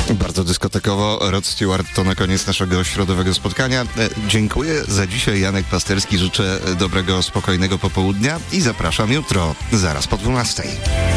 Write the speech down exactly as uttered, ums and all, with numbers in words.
Bardzo dyskotekowo. Rod Stewart to na koniec naszego środowego spotkania. Dziękuję za dzisiaj. Janek Pasterski. Życzę dobrego, spokojnego popołudnia i zapraszam jutro, zaraz po dwunastej.